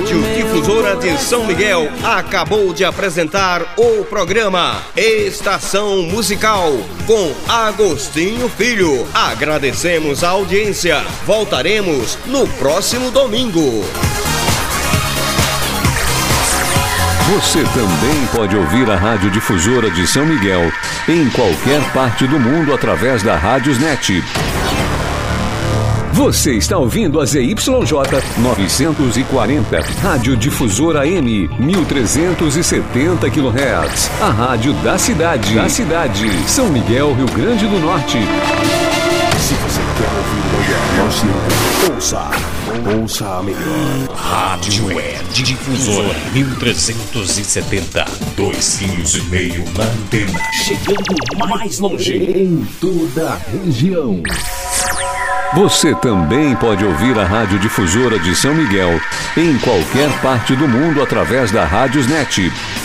Rádio Difusora de São Miguel acabou de apresentar o programa Estação Musical com Agostinho Filho. Agradecemos a audiência. Voltaremos no próximo domingo. Você também pode ouvir a Rádio Difusora de São Miguel em qualquer parte do mundo através da Rádiosnet. Você está ouvindo a ZYJ 940, Rádio Difusora M, 1370 kHz. A rádio da cidade. São Miguel, Rio Grande do Norte. Se você quer ouvir o melhor música, ouça a melhor. Rádio Web Difusora 1370, 2,5 kg na antena. Chegando mais longe em toda a região. Você também pode ouvir a Rádio Difusora de São Miguel em qualquer parte do mundo através da Rádiosnet.